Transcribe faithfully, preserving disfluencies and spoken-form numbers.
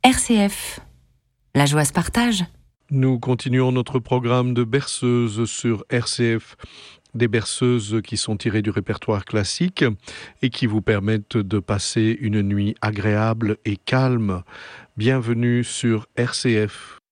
R C F. La joie se partage. Nous continuons notre programme de berceuses sur R C F. Des berceuses qui sont tirées du répertoire classique et qui vous permettent de passer une nuit agréable et calme. Bienvenue sur R C F.